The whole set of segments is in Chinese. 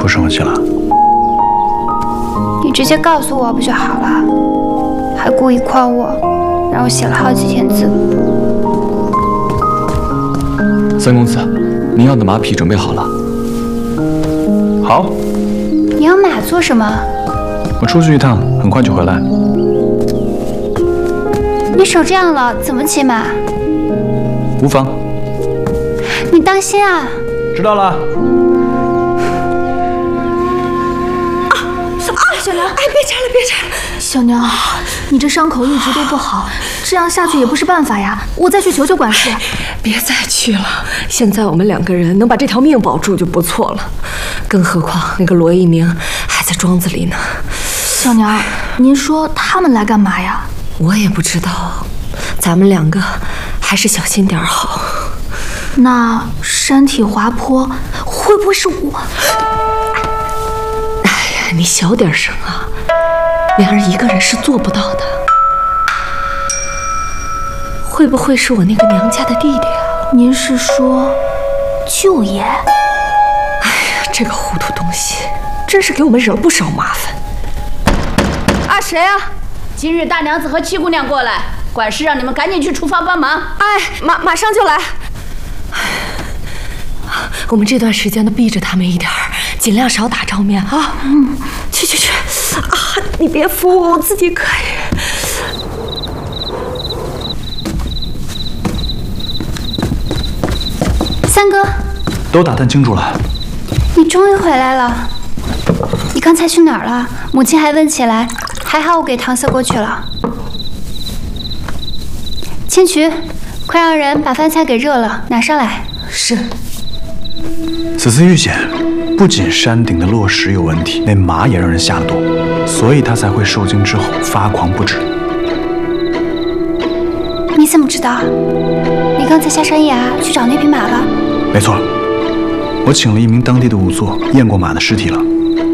不生气了？ 你直接告诉我不就好了？还故意诓我，让我写了好几天字。 三公子，您要的马匹准备好了。 好。 你要马做什么？ 我出去一趟，很快就回来。 你手这样了，怎么骑马？ 无妨。 你当心啊！ 知道了。 小娘，哎，别扎了，别扎了！小娘，你这伤口一直都不好，这样下去也不是办法呀。我再去求求管事。 别再去了，现在我们2个人能把这条命保住就不错了，更何况那个罗一鸣还在庄子里呢。 小娘，您说他们来干嘛呀？ 我也不知道，咱们2个还是小心点好。 那山体滑坡，会不会是我？ 哎呀，你小点声啊！莲儿一个人是做不到的。会不会是我那个娘家的弟弟啊？ 您是说舅爷？ 哎呀，这个糊涂东西，真是给我们惹了不少麻烦。 啊，谁啊？今日大娘子和七姑娘过来，管事让你们赶紧去厨房帮忙。 哎，马上就来。我们这段时间呢，避着他们一点儿，尽量少打照面啊。去啊！你别扶我，我自己可以。 三哥， 都打探清楚了。 你终于回来了。你刚才去哪儿了？母亲还问起来。还好我给搪塞过去了。千渠，快让人把饭菜给热了，拿上来。 是。 此次遇险，不仅山顶的落石有问题，那马也让人下了毒，所以他才会受惊之后发狂不止。 你怎么知道？你刚才下山崖去找那匹马了？ 没错，我请了一名当地的仵作验过马的尸体了。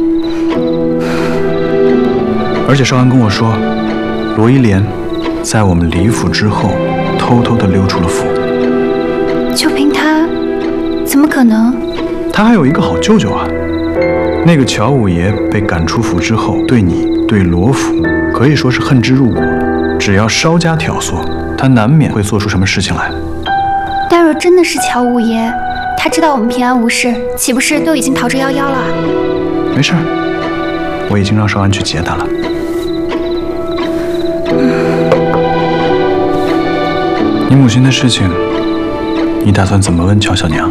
而且少安跟我说，罗一莲在我们离府之后，偷偷地溜出了府。 就凭他，怎么可能？ 他还有一个好舅舅啊。那个乔五爷被赶出府之后，对你、对罗府可以说是恨之入骨。只要稍加挑唆，他难免会做出什么事情来。 但若真的是乔五爷，他知道我们平安无事，岂不是都已经逃之夭夭了？ 没事，我已经让少安去接他了。你母亲的事情，你打算怎么问乔小娘？